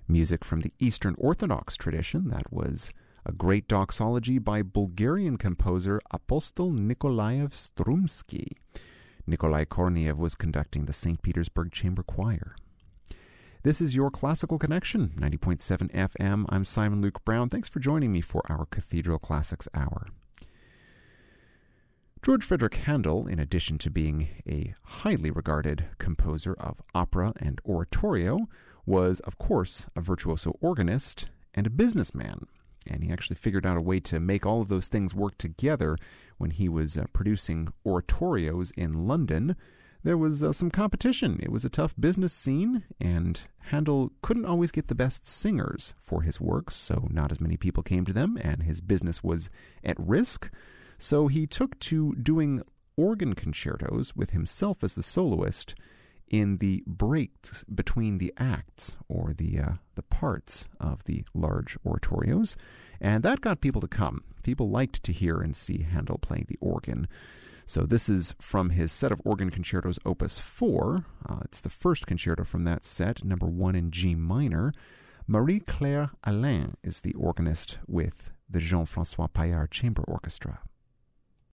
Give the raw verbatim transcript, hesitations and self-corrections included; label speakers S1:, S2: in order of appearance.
S1: Music from the Eastern Orthodox tradition, that was a great doxology by Bulgarian composer Apostol Nikolaev Strumsky. Nikolai Korniev was conducting the Saint Petersburg Chamber Choir. This is your Classical Connection, ninety point seven F M. I'm Simon Luke Brown. Thanks for joining me for our Cathedral Classics Hour. George Frederick Handel, in addition to being a highly regarded composer of opera and oratorio, was, of course, a virtuoso organist and a businessman. And he actually figured out a way to make all of those things work together when he was uh, producing oratorios in London. There was uh, some competition. It was a tough business scene, and Handel couldn't always get the best singers for his works, so not as many people came to them, and his business was at risk. So he took to doing organ concertos with himself as the soloist in the breaks between the acts, or the uh, the parts of the large oratorios, and that got people to come. People liked to hear and see Handel playing the organ. So this is from his set of organ concertos, Opus four. Uh, it's the first concerto from that set, number one in G minor. Marie-Claire Alain is the organist with the Jean-François Paillard Chamber Orchestra.